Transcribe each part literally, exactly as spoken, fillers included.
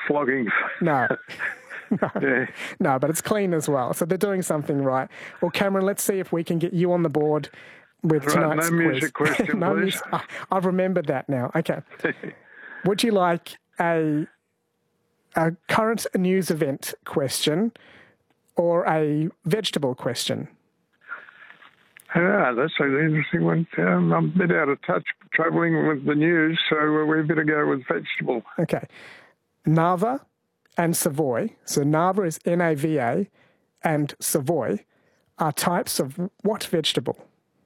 floggings. No. No. Yeah. No, but it's clean as well. So they're doing something right. Well, Cameron, let's see if we can get you on the board with Right, tonight's no quiz. music question, no please. music. Oh, I've remembered that now. Okay. Would you like a a current news event question or a vegetable question? Ah, that's an interesting one. Um, I'm a bit out of touch travelling with the news, so we better go with vegetable. Okay. Nava and Savoy, so Nava is N A V A and Savoy, are types of what vegetable?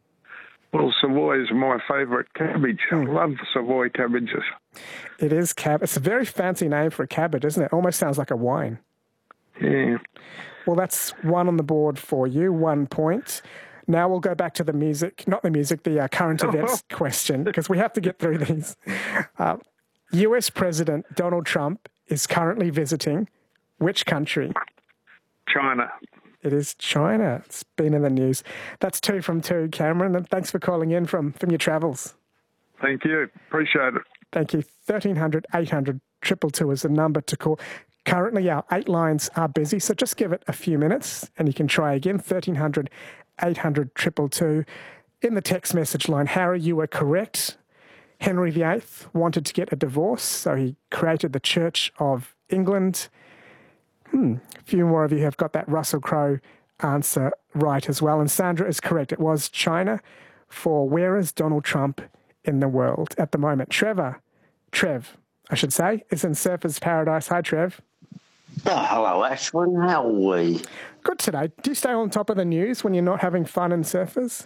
Well, Savoy is my favourite cabbage. I love Savoy cabbages. It is cab. It's a very fancy name for a cabbage, isn't it? Almost sounds like a wine. Yeah. Well, that's one on the board for you, one point. Now we'll go back to the music, not the music, the uh, current events question, because we have to get through these. Uh, U S President Donald Trump is currently visiting which country? China. It is China. It's been in the news. That's two from two, Cameron, and thanks for calling in from, from your travels. Thank you. Appreciate it. Thank you. thirteen hundred, eight hundred, two two two is the number to call. Currently, our eight lines are busy, so just give it a few minutes and you can try again. thirteen hundred, eight hundred, two two two. In the text message line, Harry, you were correct. Henry the Eighth wanted to get a divorce, so he created the Church of England. Hmm, a few more of you have got that Russell Crowe answer right as well. And Sandra is correct. It was China for where is Donald Trump in the world at the moment. Trevor, Trev, I should say, is in Surfers Paradise. Hi, Trev. Oh, hello, Ashwin. How are we? Good today. Do you stay on top of the news when you're not having fun in Surfers?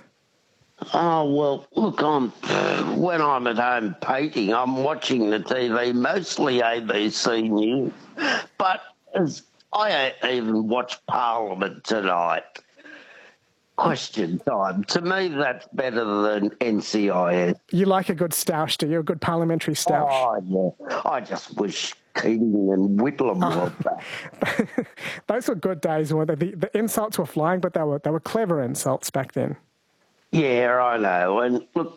Oh, well, look, I'm, when I'm at home painting, I'm watching the T V, mostly A B C News. But as I even watched Parliament tonight. Question time. To me, that's better than N C I S. You like a good stoush, do you? A good parliamentary stoush? Oh, yeah. I just wish Keating and Whitlam were back. Those were good days, weren't they? The, the insults were flying, but they were they were clever insults back then. Yeah, I know. And look,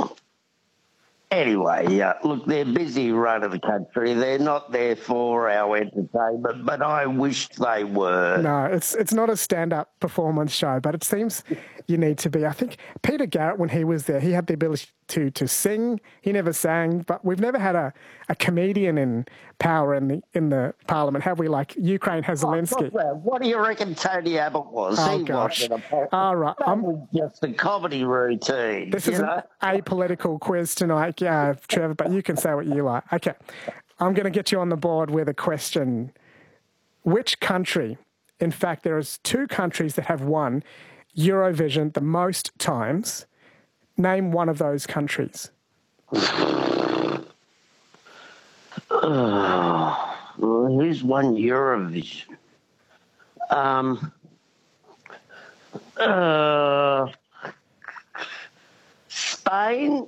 anyway, uh, look, they're busy running the country. They're not there for our entertainment, but I wish they were. No, it's it's not a stand-up performance show, but it seems you need to be. I think Peter Garrett, when he was there, he had the ability to to sing. He never sang, but we've never had a, a comedian in power in the in the parliament, have we? Like Ukraine has Zelensky. Oh, what do you reckon Tony Abbott was? Oh, he gosh. wasn't a All right. That I'm, was just a comedy routine. this you is know? an apolitical quiz tonight, yeah, Trevor, but you can say what you like. Okay. I'm going to get you on the board with a question. Which country, in fact, there is two countries that have won Eurovision the most times. Name one of those countries. Oh, well, who's won Eurovision? Um, uh, Spain?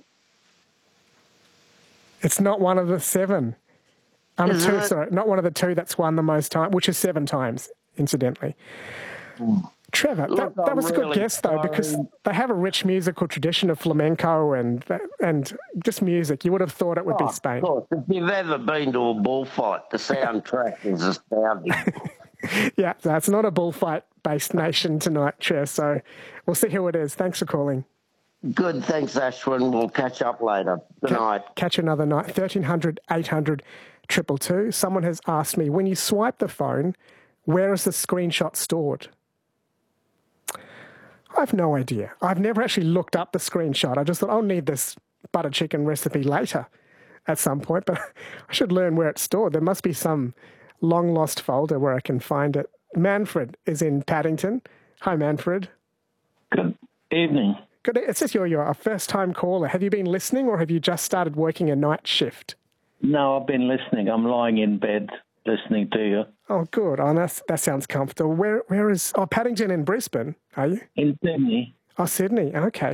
It's not one of the seven. Um, Is two, it? sorry, not one of the two that's won the most time, which is seven times, incidentally. Trevor, Look, that, that I'm was a good really guess, though, because sorry. they have a rich musical tradition of flamenco and and just music. You would have thought it would Oh, be Spain. Of course, if you've ever been to a bullfight, the soundtrack is astounding. Yeah, that's not a bullfight-based nation tonight, Trev, so we'll see who it is. Thanks for calling. Good, thanks, Ashwin. We'll catch up later. Good night. Catch another night. thirteen hundred, eight hundred, two two two. Someone has asked me, when you swipe the phone, where is the screenshot stored? I have no idea. I've never actually looked up the screenshot. I just thought, I'll need this butter chicken recipe later at some point, but I should learn where it's stored. There must be some long-lost folder where I can find it. Manfred is in Paddington. Hi, Manfred. Good evening. Good. It says you're, you're a first-time caller. Have you been listening or have you just started working a night shift? No, I've been listening. I'm lying in bed listening to you. Oh, good. Oh, that's, that sounds comfortable. Where, where is... Oh, Paddington in Brisbane, are you? In Sydney. Oh, Sydney. Okay.